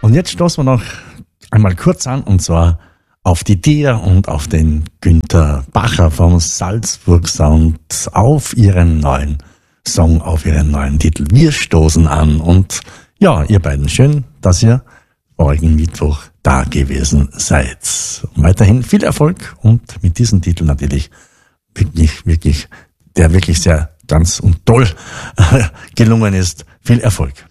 Und jetzt stoßen wir noch einmal kurz an, und zwar auf die Dia und auf den Günther Bacher vom Salzburg Sound auf ihren neuen Song, auf ihren neuen Titel. Wir stoßen an und ja, ihr beiden, schön, dass ihr vorigen Mittwoch da gewesen seid. Weiterhin viel Erfolg und mit diesem Titel natürlich wirklich, der wirklich sehr ganz und toll gelungen ist. Viel Erfolg.